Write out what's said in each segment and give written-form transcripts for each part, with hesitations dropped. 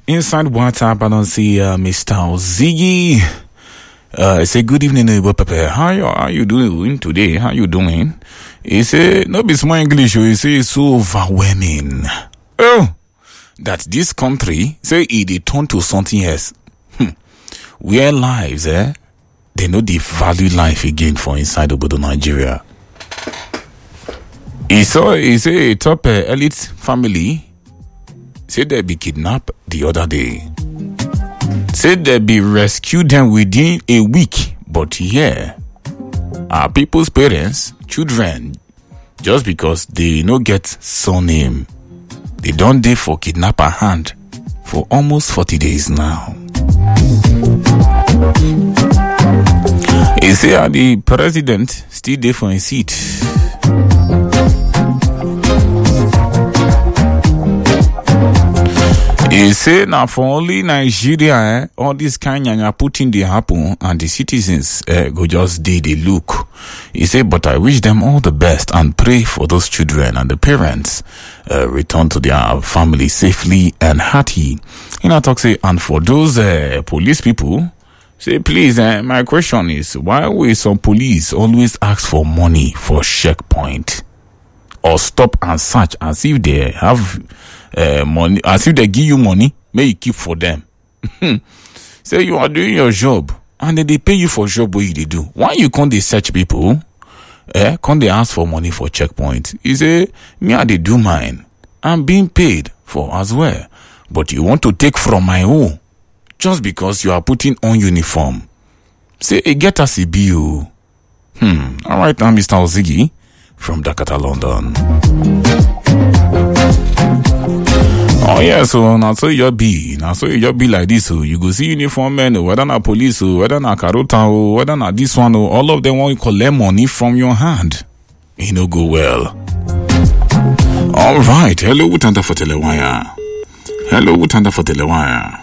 Inside WhatsApp, I don't see Mr. Ziggy. Say good evening, Pepe. How are you doing today? How you doing? He say no be small English. He say it's so overwhelming. Oh, that this country say it turn to something else. Where lives, they know the value life again for inside Obodo Nigeria. He say a top elite family say they be kidnapped the other day. Say they be rescued them within a week. But here, our people's parents, children, just because they no get surname, they don't dey for kidnapper hand for almost 40 days now. He say the president still there for his seat. He say now for only Nigeria, all this kind of putting they happen and the citizens go just dey look. He say, but I wish them all the best and pray for those children and the parents return to their family safely and hearty. Talk say, and for those police people, say please, my question is, why will some police always ask for money for checkpoint or stop and search as if they have money, as if they give you money, may you keep for them? Say you are doing your job and then they pay you for job what you do. Why you can't they search people? Can't they ask for money for checkpoint? He say, me I they do mine. I'm being paid for as well. But you want to take from my own just because you are putting on uniform. Say, get us a bill. All right, now, Mr. Ozigi from Dakota, London. Oh yeah, so now so you be like this. So you go see uniform men, whether na police, whether na Karota, whether na this one, all of them want to collect money from your hand. It no go well. All right, hello, Utanda for Telewire. Hello, Utanda for Telewire.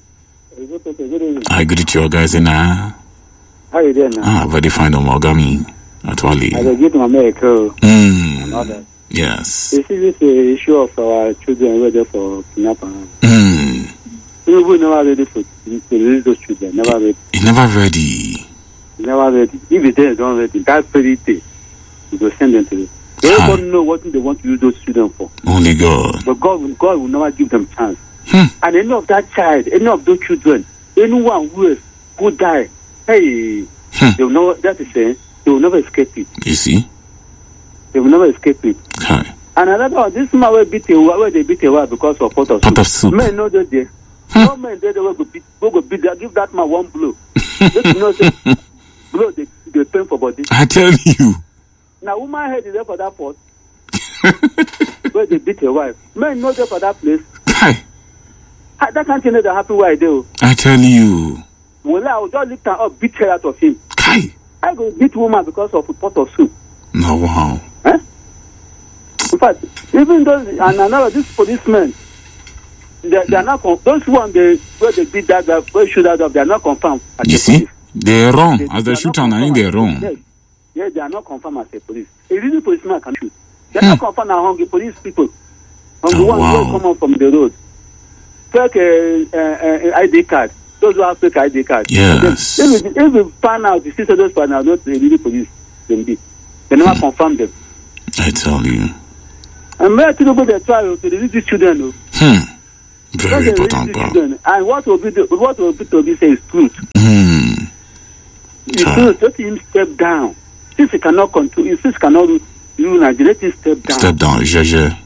I greet you guys in How you doing now? Very fine, Omogami. Actually. I will get my medical. Yes. This is the issue of our children ready for kidnapping. We never ready to release those children. Never ready. Never ready. Never ready. If they don't ready, that very day, we will send them to you. They don't know what they want to use those children for. Only God. But God will never give them chance. And any of that child, any of those children, anyone who die, hey, they will know that is saying they will never escape it. You see? They will never escape it. Okay. And another one, this man will beat where they beat a wife because of pot of soup. Pot of soup. Men know that they. No men they will go beat. Give that man one blow. Let you know say blow they pain for body. I tell you. Now woman head is there for that pot. Where they beat a wife. Men know there for that place. That can't that happen where I do. I tell you. Well, I will just lift her up, beat her out of him. I go beat woman because of a pot of soup. No, wow. In fact, even those and another these policemen, they are not those one where they beat that guy, where shoot that up, they are not confirmed. You see, they are wrong as the shooter. I think they are wrong. Yes, they are not confirmed as a police. A real policeman can shoot. They are not confirmed as hungry police people. The ones who come out from the road, fake ID card. Those who have fake ID card. Yes. If we find out, the sister those find out, not the real police, they never confirm them. I tell you. And where to go they try to release these children? Very important. And what will be to be say is truth. It's truth. Let him step down. Since he cannot control, since he cannot rule Nigeria, let him step down. Step down, Jeje.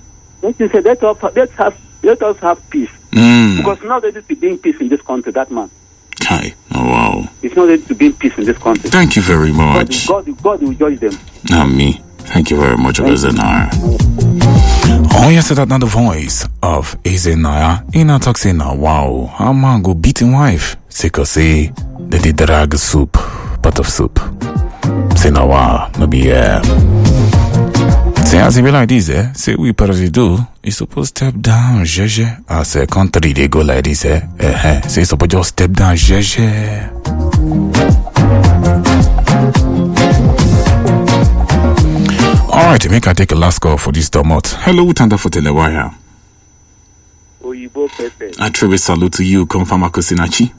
Let us have peace. Because not ready to be in peace in this country, that man. Okay. Oh, wow. It's not ready to be in peace in this country. Thank you very much. God will judge them. Not me. Thank you very much, Ezenaya. Oh, yes, that's not the voice of Ezenaya. In a talk saying, wow, how man go beating wife? Say, say, they did drag soup, pot of soup. Say, no, wow, no be, Say, as it be like this, say, we probably do, you supposed to step down, Jeje. As a country, they go like this, Say, suppose just step down, Jeje. All right, make I take a last call for this domot. Hello, Utanda for Telewire. Oh, Oyibo Pepe. I truly salute to you, Confirmer Kosinachi.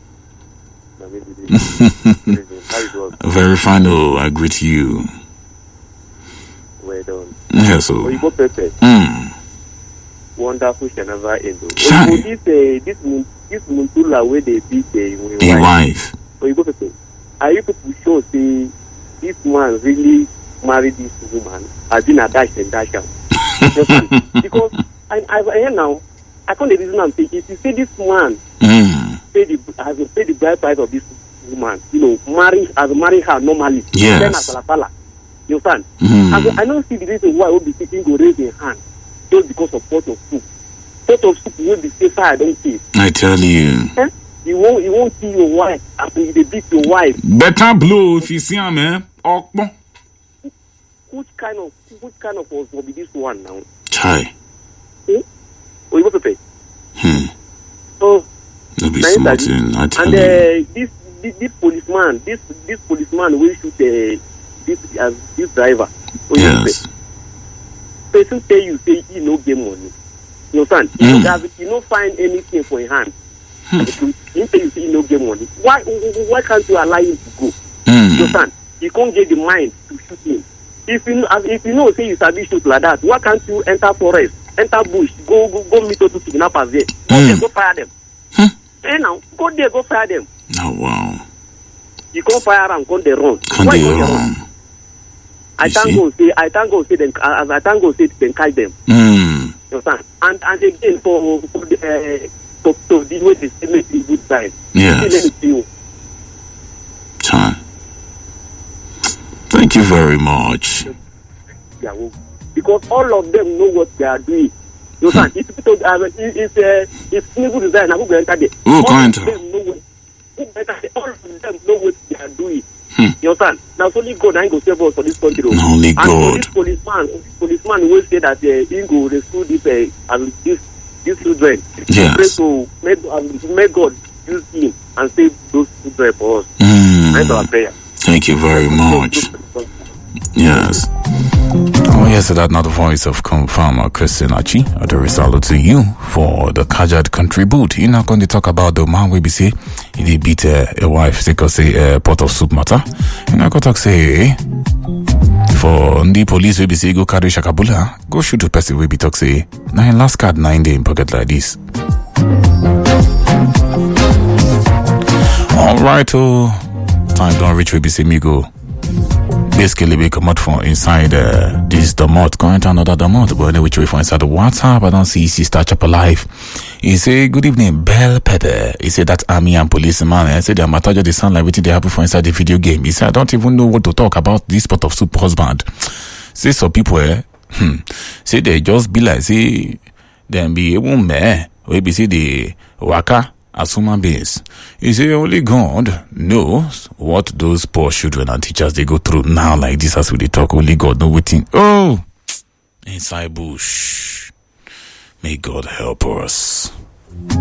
Very fine, I greet you. Well done. Yes, so. Oyibo Pepe. Wonderful shall never end. This Muntula where they beat the wife. Oyibo Pepe. Are you people sure say this man really married this woman? Has been a dash and dash out. Because I hear now, I can't reason I'm thinking. If you say this man has paid the bride price of this woman, marry her normally. Yes. Then as a you understand? I don't see the reason why will be sitting go raise their hand just because of pot of soup. Pot of soup will be safer, I don't see. I tell you. You won't see your wife after they beat your wife. Better blow if you see him, man. Which kind of will be this one now? Chai. Oh, you want to pay? So no be smarting, I tell and you. This policeman will shoot this driver. Oh, yes. Person tell you say he no get money. You understand? You don't find anything for your hand. He tell you say he no get money. Why can't you allow him to go? You understand? You can't get the mind to shoot him. If you know say you sabi shoot like that, why can't you enter forest, enter bush, go meet those kidnappers there? Go there, go fire them. Now go there, go fire them. Oh wow. You can't fire them, go there run. Why they run? I thank God say them catch them. You understand? And again for the way they say make the good side. Yes. Time. Thank you very much. Yeah, because all of them know what they are doing. You know, if Tinubu design, I will enter there. All of them know what they are doing. You understand? Now, only God ain't go save us for this country. Only God. And for this policeman will say that he go rescue these children. Yes. Pray to make God use him and save those children for us. That's our prayer. Thank you very much. Yes. Oh, yes, that's not the voice of Confirmer Kosinachi. I do salute to you for the Kajad contribute. You're not going to talk about the man we be say he beat a wife, say, a pot of soup matter. You're not going to talk, say, for the police we be say, go carry Shakabula, go shoot a person we be talk, say, 9 last card, 9 day in pocket like this. All right, time don't reach we be say me go. Basically, we come out from inside this domot, going to another domot, but which way from inside the WhatsApp. I don't see Sister Chopper Live. He say, good evening, Bell Pepper. He said that army and policeman. I said, they sound like what they happen for inside the video game. He said, I don't even know what to talk about this pot of soup husband. Say some people, say they just be like, say, them be a woman, we be see the waka. As human beings, you say only God knows what those poor children and teachers they go through now like this as we they talk. Only God know what thing. Oh, inside bush. May God help us.